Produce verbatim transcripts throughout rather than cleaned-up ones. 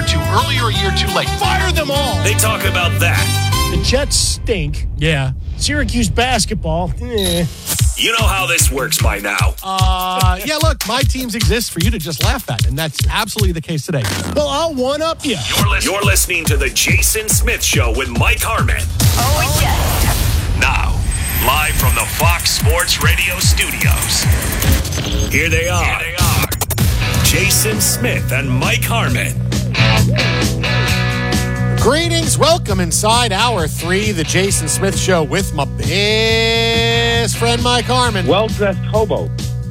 too early or a year too late. Fire them all. They talk about that. The Jets stink. Yeah. Syracuse basketball. Eh. You know how this works by now. Uh, yeah, look, my teams exist for you to just laugh at, and that's absolutely the case today. Well, I'll one-up you. You're, li- You're listening to The Jason Smith Show with Mike Harmon. Oh, yeah. Now, live from the Fox Sports Radio studios. Here they are. Here they are. Jason Smith and Mike Harmon. Greetings. Welcome inside hour three, the Jason Smith Show with my best friend, Mike Harmon. Well-dressed hobo.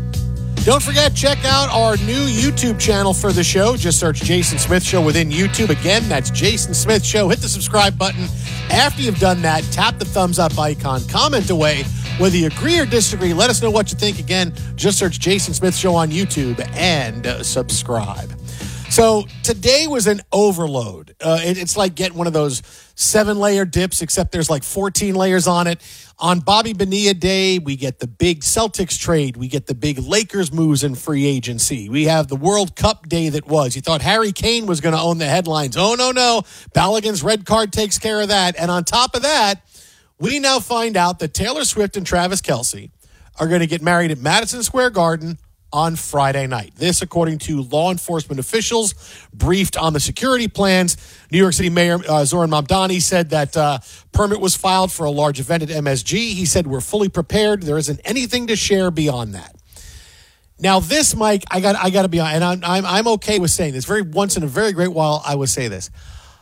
Don't forget, check out our new YouTube channel for the show. Just search Jason Smith Show within YouTube. Again, that's Jason Smith Show. Hit the subscribe button. After you've done that, tap the thumbs up icon. Comment away. Whether you agree or disagree, let us know what you think. Again, just search Jason Smith Show on YouTube and uh, subscribe. So today was an overload. Uh, it, it's like getting one of those seven-layer dips, except there's like fourteen layers on it. On Bobby Bonilla Day, we get the big Celtics trade. We get the big Lakers moves in free agency. We have the World Cup day that was. You thought Harry Kane was going to own the headlines. Oh, no, no. Balogun's red card takes care of that. And on top of that, we now find out that Taylor Swift and Travis Kelce are going to get married at Madison Square Garden on Friday night. This, according to law enforcement officials briefed on the security plans. New York City Mayor uh, Zoran Mamdani said that uh, permit was filed for a large event at M S G. He said, we're fully prepared. There isn't anything to share beyond that. Now, this, Mike, I got I got to be honest, and I'm, I'm, I'm okay with saying this. Very once in a very great while, I would say this.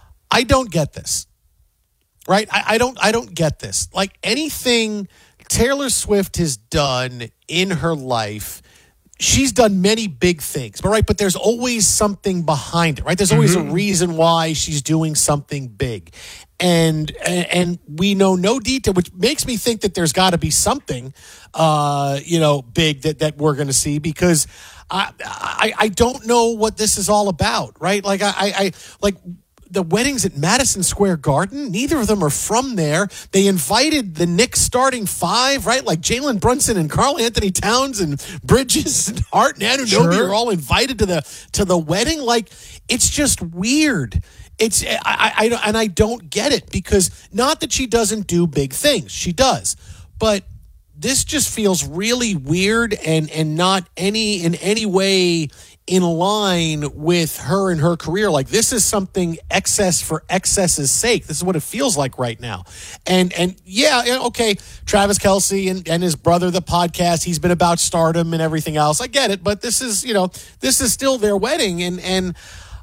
I don't get this, right? I, I don't I don't get this. Like, anything Taylor Swift has done in her life, she's done many big things, but right, but there's always something behind it, right? There's always mm-hmm. a reason why she's doing something big. And and we know no detail, which makes me think that there's got to be something, uh, you know, big that, that we're going to see, because I, I I don't know what this is all about, right? Like I I like. The weddings at Madison Square Garden, neither of them are from there. They invited the Knicks starting five, right? Like Jalen Brunson and Karl Anthony Towns and Bridges and Hart and Anunoby sure. are all invited to the to the wedding. Like, it's just weird. It's I, I, I and I don't get it, because not that she doesn't do big things, she does, but this just feels really weird and and not any in any way in line with her and her career. Like, this is something excess for excess's sake. This is what it feels like right now. And and yeah, okay, Travis Kelce and, and his brother, the podcast, he's been about stardom and everything else. I get it, but this is, you know, this is still their wedding, and and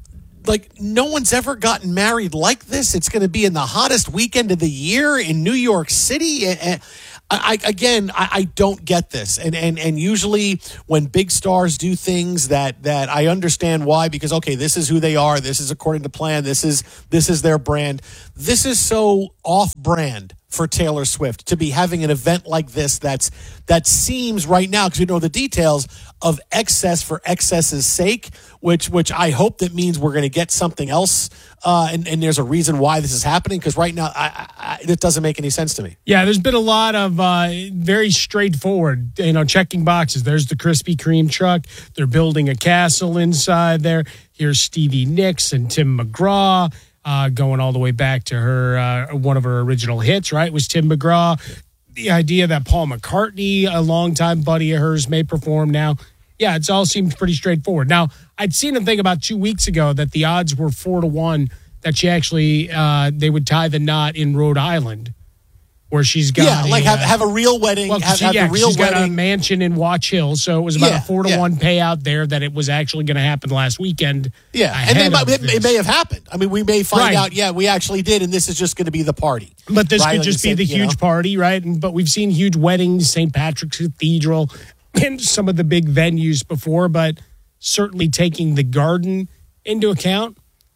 like, no one's ever gotten married like this. It's going to be in the hottest weekend of the year in New York City. And I, I again, I, I don't get this. And, and and usually when big stars do things that that I understand why, because, okay, this is who they are. This is according to plan. This is this is their brand. This is so off-brand for Taylor Swift to be having an event like this that's that seems right now, because we know the details, of excess for excess's sake, which which I hope that means we're going to get something else, uh, and, and there's a reason why this is happening, because right now I, I, it doesn't make any sense to me. Yeah, there's been a lot of uh, very straightforward, you know, checking boxes. There's the Krispy Kreme truck. They're building a castle inside there. Here's Stevie Nicks and Tim McGraw, uh, going all the way back to her uh, one of her original hits, right, was Tim McGraw. The idea that Paul McCartney, a longtime buddy of hers, may perform now. Yeah, it's all seems pretty straightforward. Now, I'd seen a thing about two weeks ago that the odds were four to one that she actually, uh, they would tie the knot in Rhode Island, where she's got yeah, like a, have, have a real wedding. Well, have, she, have yeah, the real she's wedding. got a mansion in Watch Hill, so it was about yeah, a four to yeah. one payout there that it was actually going to happen last weekend. Yeah, and they might, it, it may have happened. I mean, we may find right. out. Yeah, we actually did, and this is just going to be the party. But this right? could like just be said, the huge know? party, right? And, but we've seen huge weddings, Saint Patrick's Cathedral, and some of the big venues before, but certainly taking the Garden into account,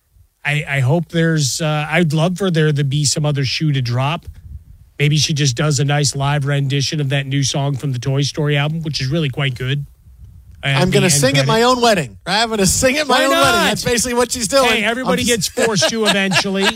I, I hope there's, uh, I'd love for there to be some other shoe to drop. Maybe she just does a nice live rendition of that new song from the Toy Story album, which is really quite good. I'm going to sing at my own wedding. I'm going to sing at my Why own not? wedding. That's basically what she's doing. Hey, everybody I'm gets forced to eventually.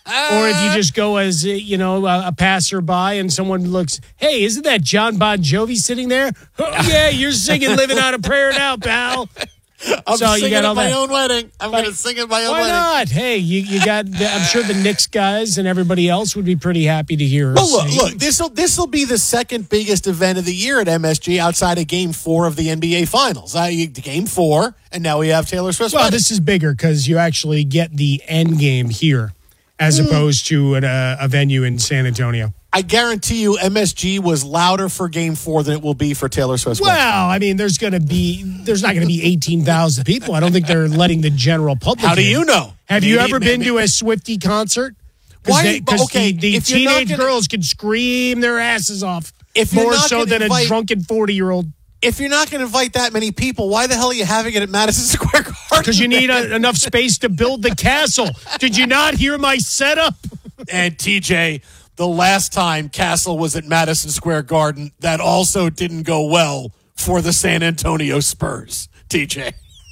Or if you just go as, you know, a, a passerby and someone looks, hey, isn't that John Bon Jovi sitting there? Oh, yeah, you're singing Living on a Prayer now, pal. I'm So you singing got at all my that. own wedding. I'm But going to sing at my own Why wedding. not? Hey, you, you got. I'm sure the Knicks guys and everybody else would be pretty happy to hear. Well, us look, sing. look. This will this will be the second biggest event of the year at M S G outside of Game Four of the N B A Finals. Uh, you- Game Four, and now we have Taylor Swift's Well, wedding. this is bigger because you actually get the end game here, as Mm. opposed to an, uh, a venue in San Antonio. I guarantee you, M S G was louder for Game Four than it will be for Taylor Swift's wedding. Well, I mean, there's going to be there's not going to be eighteen thousand people. I don't think they're letting the general public. How do in. you know? Have you Maybe- ever been maybe- to a Swiftie concert? Why- Because okay, the, the if you're not teenage gonna- girls can scream their asses off If you're more not so gonna than invite- a drunken forty year old. If you're not going to invite that many people, why the hell are you having it at Madison Square Garden? Because you need a, enough space to build the castle. Did you not hear my setup? And T J, the last time Castle was at Madison Square Garden, that also didn't go well for the San Antonio Spurs. T J.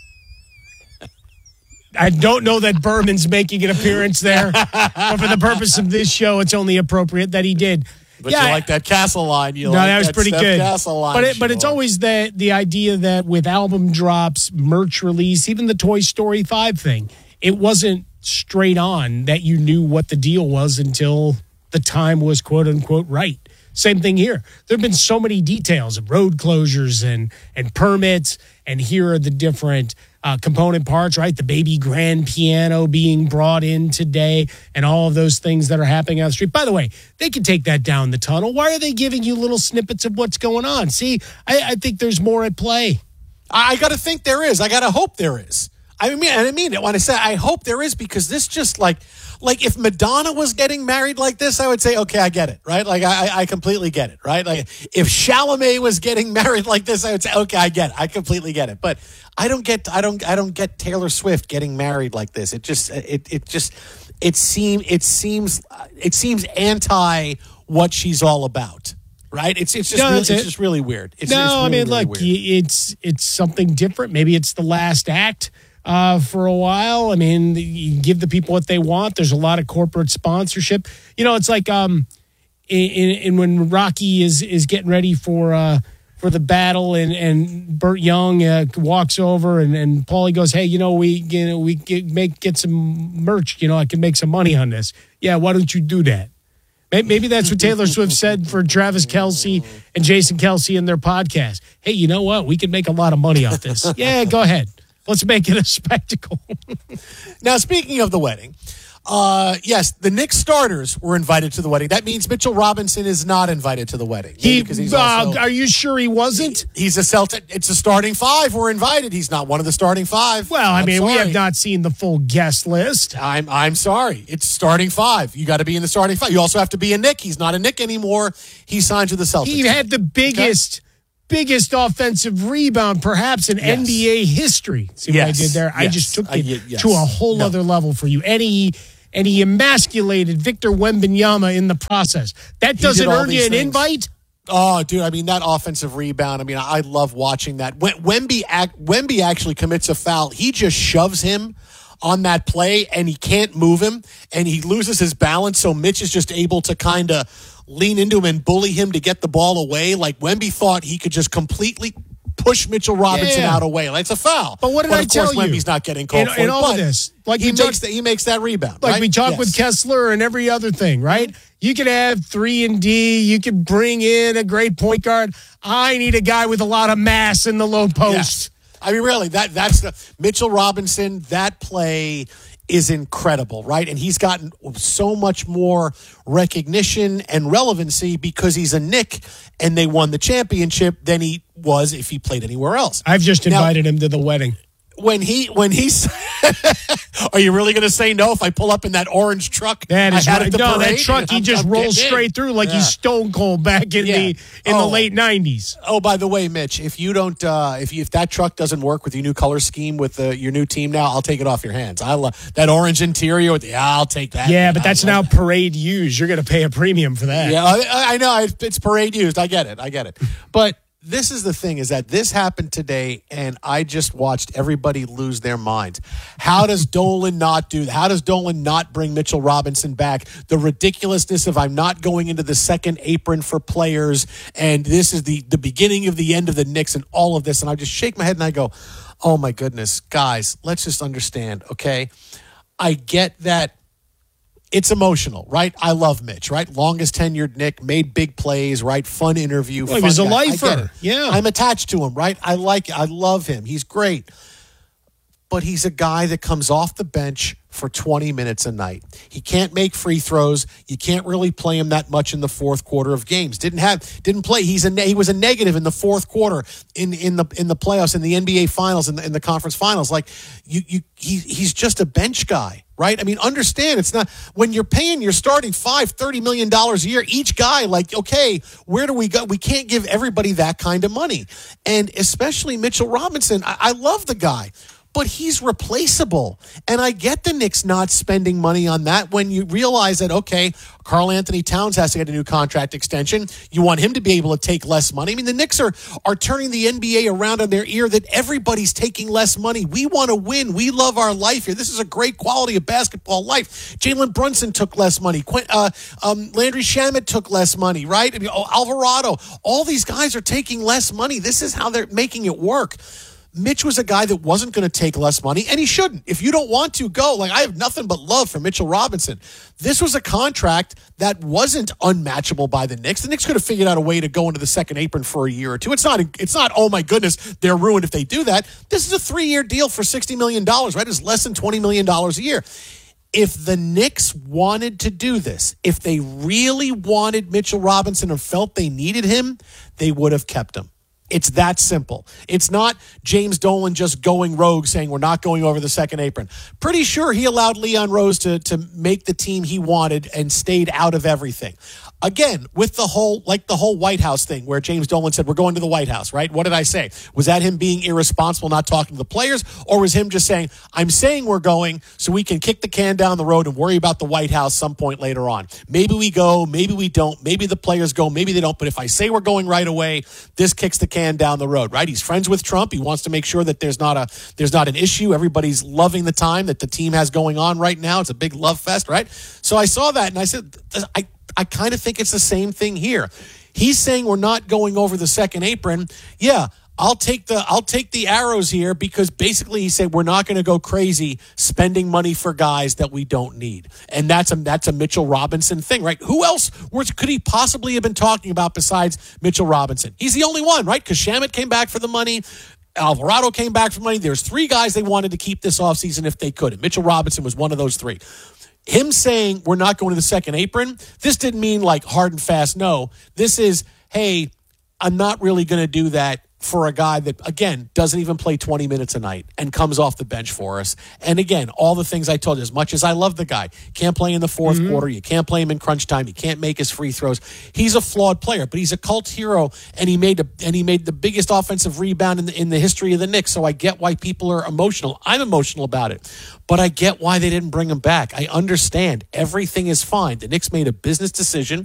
I don't know that Berman's making an appearance there, but for the purpose of this show, it's only appropriate that he did. But you like that Castle line. You No, like that was pretty Steph good. Castle line. But it, but it's sure. always the the idea that with album drops, merch release, even the Toy Story five thing, it wasn't straight on that you knew what the deal was until the time was quote unquote right. Same thing here. There have been so many details of road closures and and permits, and here are the different uh, component parts, right? The baby grand piano being brought in today and all of those things that are happening on the street. By the way, they can take that down the tunnel. Why are they giving you little snippets of what's going on? See, I, I think there's more at play. I, I got to think there is. I got to hope there is. I mean, and I mean it when I say I hope there is, because this just like, like if Madonna was getting married like this, I would say, okay, I get it, right? Like I, I completely get it, right? Like if Chalamet was getting married like this, I would say, okay, I get it, I completely get it. But I don't get, I don't, I don't get Taylor Swift getting married like this. It just, it, it just, it seems, it seems, it seems anti what she's all about. Right? It's it's just No, really, that's it's it. just really weird. It's, no, it's really, I mean, really look, weird. y- it's it's something different. Maybe it's the last act uh, for a while. I mean, you give the people what they want. There's a lot of corporate sponsorship. You know, it's like um, in, in, in when Rocky is is getting ready for uh, for the battle, and and Burt Young uh, walks over, and and Paulie goes, "Hey, you know, we you know we get, make get some merch. You know, I can make some money on this. Yeah, why don't you do that?" Maybe that's what Taylor Swift said for Travis Kelce and Jason Kelce in their podcast. Hey, you know what? We can make a lot of money off this. Yeah, go ahead. Let's make it a spectacle. Now, speaking of the wedding, uh, yes, the Knicks starters were invited to the wedding. That means Mitchell Robinson is not invited to the wedding. He, because he's uh, also, are you sure he wasn't? he's a Celtic. It's a starting five. We're invited. He's not one of the starting five. Well, I I'm mean, we sorry. have not seen the full guest list. I'm I'm sorry. It's starting five. You got to be in the starting five. You also have to be a Knick. He's not a Knick anymore. He signed with the Celtics. He had the biggest, biggest offensive rebound, perhaps in N B A history. See what I Yes. did there? I Yes. just took I- it y- yes. to a whole No. other level for you. And he, and he emasculated Victor Wembanyama in the process. That doesn't did all earn you these an things. invite? Oh, dude! I mean, that offensive rebound. I mean, I love watching that. When Wemby, act, Wemby actually commits a foul. He just shoves him on that play, and he can't move him, and he loses his balance. So Mitch is just able to kind of lean into him and bully him to get the ball away. Like Wemby thought he could just completely push Mitchell Robinson Yeah. out away. Like, it's a foul. But what did but I of course, tell you? Wemby's not getting called In- for in it, all of but this, like he we makes talked- that. He makes that rebound. Like right? we talked Yes. with Kessler and every other thing, right? You could have three and D. You could bring in a great point guard. I need a guy with a lot of mass in the low post. Yes. I mean, really, that that's the Mitchell Robinson. That play is incredible, right? And he's gotten so much more recognition and relevancy because he's a Knick and they won the championship than he was if he played anywhere else. I've just Now- invited him to the wedding. When he when he's, are you really going to say no if I pull up in that orange truck? That is I had right. at the No, that parade? truck, he I'm- just I'm rolls getting in. straight through like Yeah. he's Stone Cold back in Yeah. the in the Oh. late nineties. Oh, by the way, Mitch, if you don't, uh, if you, if that truck doesn't work with your new color scheme with uh, your new team now, I'll take it off your hands. I love that orange interior. With the, yeah, I'll take that. Yeah, man. but that's I now love parade used. You're going to pay a premium for that. Yeah, I, I know. I- It's parade used. I get it. I get it. But this is the thing is that this happened today, and I just watched everybody lose their minds. How does Dolan not do that? How does Dolan not bring Mitchell Robinson back? The ridiculousness of I'm not going into the second apron for players, and this is the, the beginning of the end of the Knicks and all of this. And I just shake my head and I go, Oh, my goodness. Guys, let's just understand, okay? I get that it's emotional, right? I love Mitch, right? Longest tenured Knick, made big plays, right? Fun interview. Well, fun he was a guy. I get lifer. it. Yeah. I'm attached to him, right? I like it. I love him. He's great. But he's a guy that comes off the bench for twenty minutes a night. He can't make free throws. You can't really play him that much in the fourth quarter of games. Didn't have, didn't play. He's a he was a negative in the fourth quarter in in the in the playoffs, in the N B A finals, in the, in the conference finals. Like you you he he's just a bench guy, right? I mean, understand it's not when you're paying your starting five thirty million dollars a year each guy. Like, okay, where do we go? We can't give everybody that kind of money, and especially Mitchell Robinson. I, I love the guy. But he's replaceable. And I get the Knicks not spending money on that when you realize that, okay, Karl Anthony Towns has to get a new contract extension. You want him to be able to take less money. I mean, the Knicks are, are turning the N B A around on their ear that everybody's taking less money. We want to win. We love our life here. This is a great quality of basketball life. Jalen Brunson took less money. Quint, uh, um, Landry Shamet took less money, right? I mean, Alvarado. All these guys are taking less money. This is how they're making it work. Mitch was a guy that wasn't going to take less money, and he shouldn't. If you don't want to, go. Like, I have nothing but love for Mitchell Robinson. This was a contract that wasn't unmatchable by the Knicks. The Knicks could have figured out a way to go into the second apron for a year or two. It's not, it's not, oh my goodness, they're ruined if they do that. This is a three-year deal for sixty million dollars, right? It's less than twenty million dollars a year. If the Knicks wanted to do this, if they really wanted Mitchell Robinson and felt they needed him, they would have kept him. It's that simple. It's not James Dolan just going rogue saying we're not going over the second apron. Pretty sure he allowed Leon Rose to, to make the team he wanted and stayed out of everything. Again, with the whole, like the whole White House thing where James Dolan said, we're going to the White House, right? What did I say? Was that him being irresponsible, not talking to the players? Or was him just saying, I'm saying we're going so we can kick the can down the road and worry about the White House some point later on. Maybe we go, maybe we don't, maybe the players go, maybe they don't. But if I say we're going right away, this kicks the can down the road, right? He's friends with Trump. He wants to make sure that there's not a, there's not an issue. Everybody's loving the time that the team has going on right now. It's a big love fest, right? So I saw that and I said, I, I kind of think it's the same thing here. He's saying we're not going over the second apron. Yeah, I'll take the I'll take the arrows here because basically he said we're not going to go crazy spending money for guys that we don't need. And that's a that's a Mitchell Robinson thing, right? Who else was, could he possibly have been talking about besides Mitchell Robinson? He's the only one, right? Because Shamet came back for the money. Alvarado came back for money. There's three guys they wanted to keep this offseason if they could. And Mitchell Robinson was one of those three. Him saying we're not going to the second apron, this didn't mean like hard and fast no. This is, hey, I'm not really going to do that for a guy that, again, doesn't even play twenty minutes a night and comes off the bench for us. And again, all the things I told you, as much as I love the guy, can't play in the fourth mm-hmm. quarter, you can't play him in crunch time, you can't make his free throws. He's a flawed player, but he's a cult hero, and he made a, and he made the biggest offensive rebound in the, in the history of the Knicks, so I get why people are emotional. I'm emotional about it. But I get why they didn't bring him back. I understand. Everything is fine. The Knicks made a business decision.